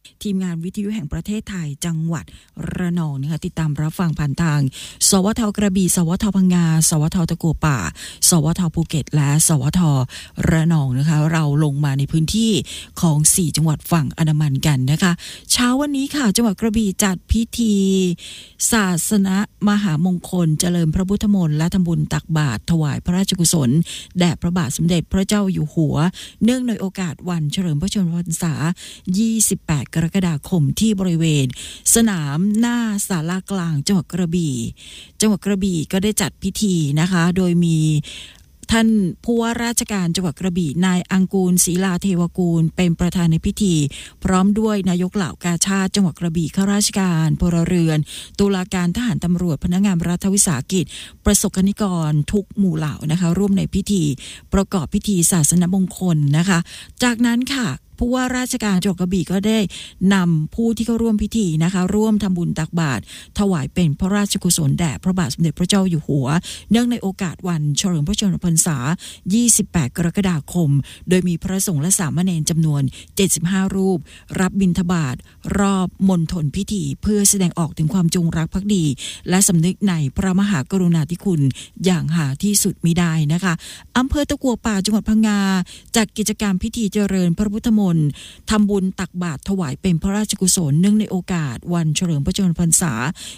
ทีมงานวิทยุแห่งประเทศไทยจังหวัดระนองนะคะติดตามรับฟังผ่านทางสวทกระบี่สวทพังงาสวทตะกัวป่าสวทภูเก็ตและสวทระนองนะคะเราลงมาในพื้นที่ของ4จังหวัดฝั่งอันดามันกันนะคะเช้าวันนี้ค่ะจังหวัดกระบี่จัดพิธีศาสนมหามงคลเจริญพระพุทธมนต์และทำบุญตักบาตรถวายพระราชกุศลแด่พระบาทสมเด็จพระเจ้าอยู่หัวเนื่องในโอกาสวันเฉลิมพระชนมพรรษา28 กรกฎาคมที่บริเวณสนามหน้าศาลากลางจังหวัดกระบี่ก็ได้จัดพิธีนะคะโดยมีท่านผู้ว่าราชการจังหวัดกระบี่นายอังกูลศรีลาเทวกูลเป็นประธานในพิธีพร้อมด้วยนายกเหล่ากาชาดจังหวัดกระบี่ข้าราชการพลเรือนตุลาการทหารตำรวจพนักงานรัฐวิสาหกิจประสบกนิกรทุกหมู่เหล่านะคะร่วมในพิธีประกอบพิธีศาสนมงคลนะคะจากนั้นค่ะผู้ว่าราชการจังหวัดกระบี่ก็ได้นำผู้ที่เข้าร่วมพิธีนะคะร่วมทำบุญตักบาตรถวายเป็นพระราชกุศลแด่พระบาทสมเด็จพระเจ้าอยู่หัวเนื่องในโอกาสวันเฉลิมพระชนมพรรษา28 กรกฎาคมโดยมีพระสงฆ์และสามเณรจำนวน75รูปรับบิณฑบาตรอบมณฑลพิธีเพื่อแสดงออกถึงความจงรักภักดีและสำนึกในพระมหากรุณาธิคุณอย่างหาที่สุดมิได้นะคะอำเภอตะกัวป่าจังหวัดพังงาจัดกิจกรรมพิธีเจริญพระพุทธมนต์ทำบุญตักบาตรถวายเป็นพระราชกุศลเนื่องในโอกาสวันเฉลิมพระชนมพรรษา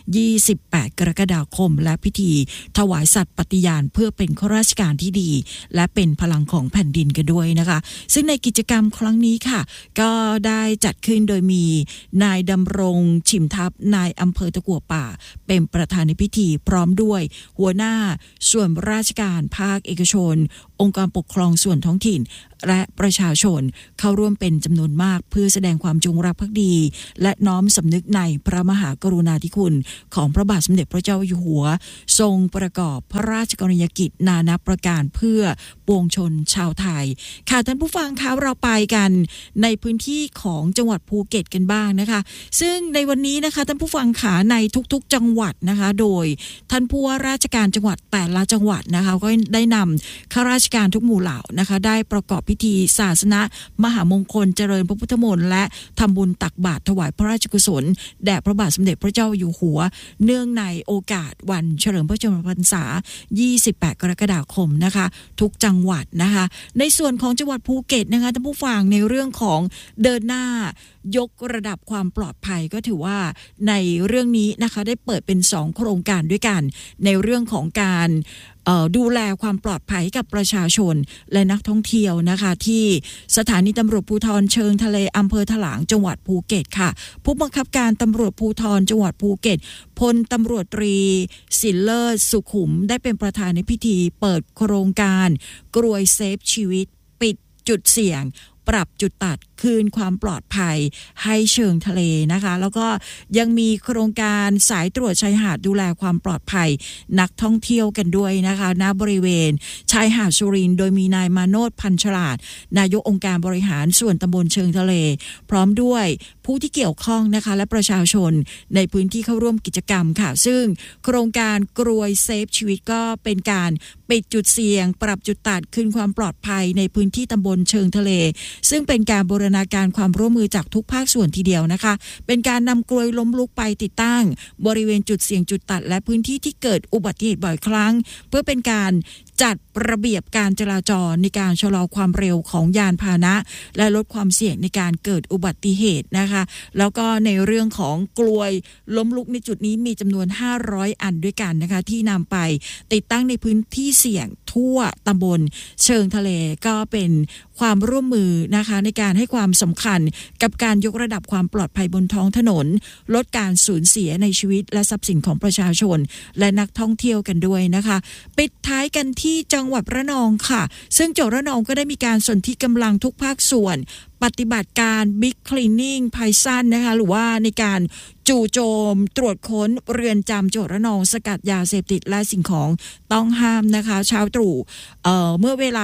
28 กรกฎาคมและพิธีถวายสัตย์ปฏิญาณเพื่อเป็นข้าราชการที่ดีและเป็นพลังของแผ่นดินกันด้วยนะคะซึ่งในกิจกรรมครั้งนี้ค่ะก็ได้จัดขึ้นโดยมีนายดำรงฉิมทัพนายอำเภอตะกัวป่าเป็นประธานในพิธีพร้อมด้วยหัวหน้าส่วนราชการภาคเอกชนองค์การปกครองส่วนท้องถิ่นและประชาชนเข้าร่วมเป็นจำนวนมากเพื่อแสดงความจงรักภักดีและน้อมสำนึกในพระมหากรุณาธิคุณของพระบาทสมเด็จพระเจ้าอยู่หัวทรงประกอบพระราชกรณียกิจนานาประการเพื่อปวงชนชาวไทยค่ะท่านผู้ฟังคะเราไปกันในพื้นที่ของจังหวัดภูเก็ตกันบ้างนะคะซึ่งในวันนี้นะคะท่านผู้ฟังขาในทุกๆจังหวัดนะคะโดยท่านผู้ว่าราชการจังหวัดแต่ละจังหวัดนะคะก็ได้นำข้าราชการทุกหมู่เหล่านะคะได้ประกอบพิธีศาสนมหามงคลเจริญพระพุทธมนต์และทำบุญตักบาตรถวายพระราชกุศลแด่พระบาทสมเด็จพระเจ้าอยู่หัวเนื่องในโอกาสวันเฉลิมพระชนมพรรษา28 กรกฎาคมนะคะทุกจังหวัดนะคะในส่วนของจังหวัดภูเก็ตนะคะท่านผู้ฟังในเรื่องของเดินหน้ายกระดับความปลอดภัยก็ถือว่าในเรื่องนี้นะคะได้เปิดเป็น2โครงการด้วยกันในเรื่องของการดูแลความปลอดภัยกับประชาชนและนักท่องเที่ยวนะคะที่สถานีตำรวจภูธรเชิงทะเลอำเภอถลางจังหวัดภูเก็ตค่ะผู้บังคับการตำรวจภูธรจังหวัดภูเก็ตพลตำรวจตรีศิลเลิศสุขุมได้เป็นประธานในพิธีเปิดโครงการกรวยเซฟชีวิตปิดจุดเสี่ยงปรับจุดตัดคืนความปลอดภัยให้เชิงทะเลนะคะแล้วก็ยังมีโครงการสายตรวจชายหาดดูแลความปลอดภัยนักท่องเที่ยวกันด้วยนะคะณบริเวณชายหาดสุรินทร์โดยมีนายมาโนชพันฉลาดนายกองค์การบริหารส่วนตำบลเชิงทะเลพร้อมด้วยผู้ที่เกี่ยวข้องนะคะและประชาชนในพื้นที่เข้าร่วมกิจกรรมค่ะซึ่งโครงการกรวยเซฟชีวิตก็เป็นการปิดจุดเสี่ยงปรับจุดตัดคืนความปลอดภัยในพื้นที่ตำบลเชิงทะเลซึ่งเป็นการบูรณาการความร่วมมือจากทุกภาคส่วนทีเดียวนะคะเป็นการนำกลวยล้มลุกไปติดตั้งบริเวณจุดเสี่ยงจุดตัดและพื้นที่ที่เกิดอุบัติเหตุบ่อยครั้งเพื่อเป็นการจัดระเบียบการจราจรในการชะลอความเร็วของยานพาหนะและลดความเสี่ยงในการเกิดอุบัติเหตุนะคะแล้วก็ในเรื่องของกลวยล้มลุกในจุดนี้มีจำนวน500อันด้วยกันนะคะที่นำไปติดตั้งในพื้นที่เสี่ยงทั่วตำบลเชิงทะเลก็เป็นความร่วมมือนะคะในการให้ความสำคัญกับการยกระดับความปลอดภัยบนท้องถนนลดการสูญเสียในชีวิตและทรัพย์สินของประชาชนและนักท่องเที่ยวกันด้วยนะคะปิดท้ายกันที่จังหวัดระนองค่ะซึ่งจังหวัดระนองก็ได้มีการสนธิกำลังทุกภาคส่วนปฏิบัติการ Big Cleaning ไพซันนะคะหรือว่าในการจู่โจมตรวจค้นเรือนจำจังหวัดระนองสกัดยาเสพติดและสิ่งของต้องห้ามนะคะเช้าตรู่เมื่อเวลา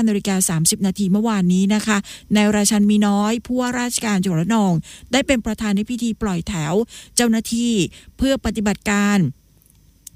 5:30 นาทีเมื่อวานนี้นะคะนายราชันมีน้อยผู้ว่าราชการจังหวัดระนองได้เป็นประธานในพิธีปล่อยแถวเจ้าหน้าที่เพื่อปฏิบัติการ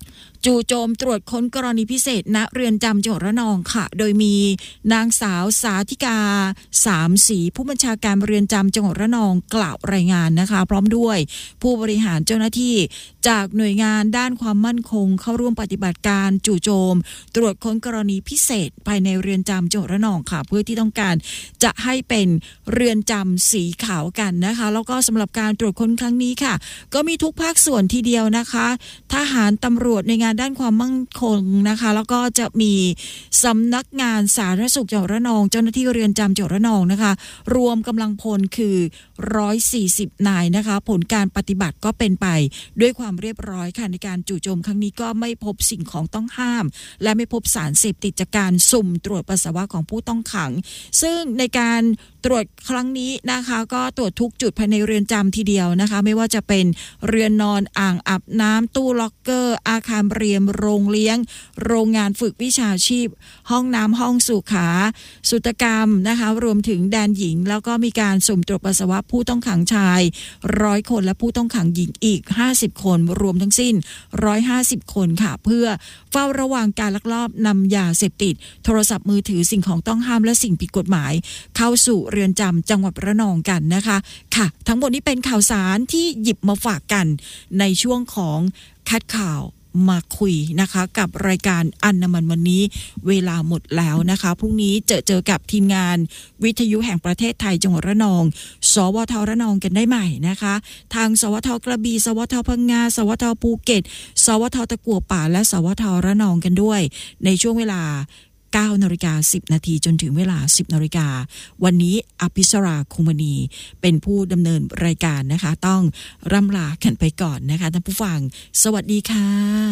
จู่โจมตรวจค้นกรณีพิเศษณเรือนจำจังหวัดระนองค่ะโดยมีนางสาวสาธิกาสามศรีผู้บัญชาการเรือนจำจังหวัดระนองกล่าวรายงานนะคะพร้อมด้วยผู้บริหารเจ้าหน้าที่จากหน่วยงานด้านความมั่นคงเข้าร่วมปฏิบัติการจู่โจมตรวจค้นกรณีพิเศษภายในเรือนจำจังหวัดระนองค่ะเพื่อที่ต้องการจะให้เป็นเรือนจำสีขาวกันนะคะแล้วก็สำหรับการตรวจค้นครั้งนี้ค่ะก็มีทุกภาคส่วนทีเดียวนะคะทหารตำรวจในงานด้านความมั่นคงนะคะแล้วก็จะมีสำนักงานสาธารณสุขจังหวัดระนองเจ้าหน้าที่เรือนจำจังหวัดระนองนะคะรวมกำลังพลคือ140นายนะคะผลการปฏิบัติก็เป็นไปด้วยความเรียบร้อยค่ะในการจู่โจมครั้งนี้ก็ไม่พบสิ่งของต้องห้ามและไม่พบสารเสพติดจากการสุ่มตรวจปัสสาวะของผู้ต้องขังซึ่งในการตรวจครั้งนี้นะคะก็ตรวจทุกจุดภายในเรือนจำทีเดียวนะคะไม่ว่าจะเป็นเรือนนอนอ่างอาบน้ำตู้ล็อกเกอร์อาคารเรียนโรงเลี้ยงโรงงานฝึกวิชาชีพห้องน้ำห้องสุขาสุตกรรมนะคะรวมถึงแดนหญิงแล้วก็มีการสุ่มตรวจปัสสาวะผู้ต้องขังชาย100คนและผู้ต้องขังหญิงอีก50คนรวมทั้งสิ้น150คนค่ะเพื่อเฝ้าระวังการลักลอบนำยาเสพติดโทรศัพท์มือถือสิ่งของต้องห้ามและสิ่งผิดกฎหมายเข้าสู่เรือนจำจังหวัดระนองกันนะคะค่ะทั้งหมดนี้เป็นข่าวสารที่หยิบมาฝากกันในช่วงของคัดข่าวมาคุยนะคะกับรายการอันมันวันนี้เวลาหมดแล้วนะคะพรุ่งนี้เจอกับทีมงานวิทยุแห่งประเทศไทยจังหวัดระนองสวทระนองกันได้ใหม่นะคะทางสวทกระบี่สวทพังงาสวทภูเก็ตสวทตะกั่วป่าและสวทระนองกันด้วยในช่วงเวลา9:10 นาทีจนถึงเวลา 10 นาฬิกาวันนี้อภิสราคุมณีเป็นผู้ดำเนินรายการนะคะต้องร่ำลากันไปก่อนนะคะท่านผู้ฟังสวัสดีค่ะ